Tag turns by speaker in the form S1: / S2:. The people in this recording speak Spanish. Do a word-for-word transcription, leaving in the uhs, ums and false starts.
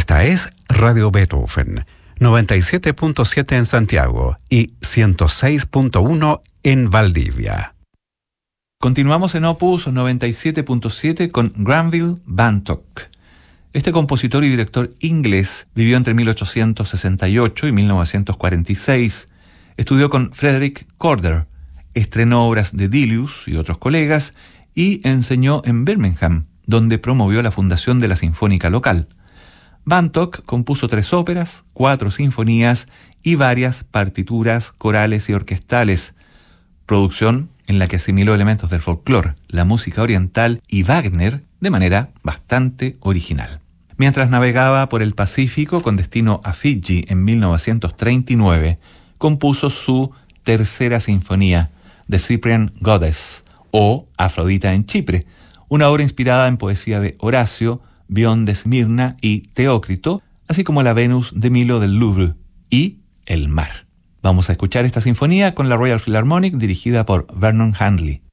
S1: Esta es Radio Beethoven, noventa y siete punto siete en Santiago y ciento seis punto uno en Valdivia.
S2: Continuamos en Opus noventa y siete punto siete con Granville Bantock. Este compositor y director inglés vivió entre mil ochocientos sesenta y ocho y mil novecientos cuarenta y seis. Estudió con Frederick Corder, estrenó obras de Delius y otros colegas y enseñó en Birmingham, donde promovió la fundación de la Sinfónica local. Bantock compuso tres óperas, cuatro sinfonías y varias partituras corales y orquestales, producción en la que asimiló elementos del folclore, la música oriental y Wagner de manera bastante original. Mientras navegaba por el Pacífico con destino a Fiji en mil novecientos treinta y nueve, compuso su tercera sinfonía, The Cyprian Goddess, o Afrodita en Chipre, una obra inspirada en poesía de Horacio, Bion de Esmirna y Teócrito, así como la Venus de Milo del Louvre y El mar. Vamos a escuchar esta sinfonía con la Royal Philharmonic dirigida por Vernon Handley.